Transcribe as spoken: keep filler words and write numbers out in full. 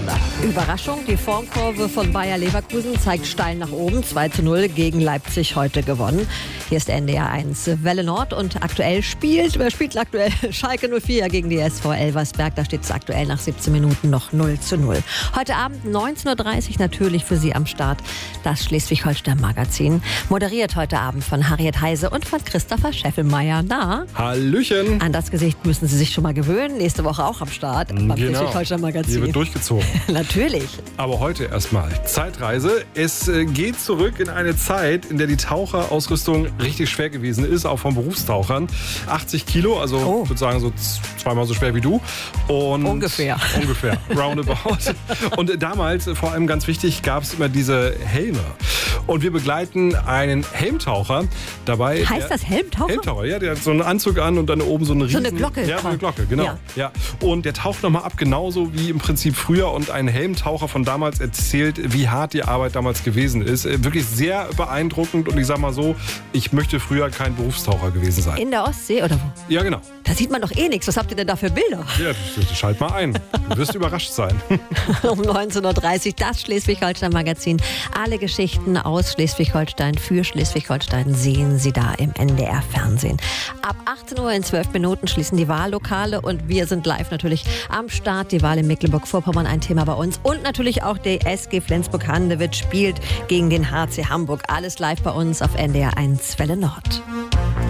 Wunder. Überraschung, die Formkurve von Bayer Leverkusen zeigt steil nach oben. zwei zu null gegen Leipzig heute gewonnen. Hier ist N D R eins Welle Nord und aktuell spielt, wer spielt aktuell? Schalke null vier gegen die S V Elversberg. Da steht es aktuell nach siebzehn Minuten noch null zu null. Heute Abend neunzehn Uhr dreißig natürlich für Sie am Start das Schleswig-Holstein-Magazin. Moderiert heute Abend von Harriet Heise und von Christopher Scheffelmeier. Na? Hallöchen. An das Gesicht müssen Sie sich schon mal gewöhnen. Nächste Woche auch am Start beim Genau. Schleswig-Holstein-Magazin. Hier wird durchgezogen. Natürlich. Aber heute erstmal Zeitreise. Es äh, geht zurück in eine Zeit, in der die Taucherausrüstung richtig schwer gewesen ist, auch von Berufstauchern. achtzig Kilo, also Oh. ich würde sagen so zweimal so schwer wie du. Und Ungefähr. Ungefähr, roundabout. Und damals, vor allem ganz wichtig, gab es immer diese Helme. Und wir begleiten einen Helmtaucher dabei. Heißt das Helmtaucher? Helmtaucher, ja, der hat so einen Anzug an und dann oben so eine riesen... So eine Glocke. Ja, so eine Glocke, genau. Ja. Ja. Und der taucht nochmal ab, genauso wie im Prinzip früher. Und ein Helmtaucher von damals erzählt, wie hart die Arbeit damals gewesen ist. Wirklich sehr beeindruckend. Und ich sag mal so, ich möchte früher kein Berufstaucher gewesen sein. In der Ostsee oder wo? Ja, genau. Da sieht man doch eh nichts. Was habt ihr denn da für Bilder? Ja, schalt mal ein. Du wirst überrascht sein. Um neunzehn Uhr dreißig das Schleswig-Holstein-Magazin. Alle Geschichten aus Schleswig-Holstein für Schleswig-Holstein sehen Sie da im N D R-Fernsehen. Ab achtzehn Uhr in zwölf Minuten schließen die Wahllokale und wir sind live natürlich am Start. Die Wahl in Mecklenburg-Vorpommern, ein Thema bei uns. Und natürlich auch die S G Flensburg-Handewitt spielt gegen den H C Hamburg. Alles live bei uns auf N D R eins Welle Nord.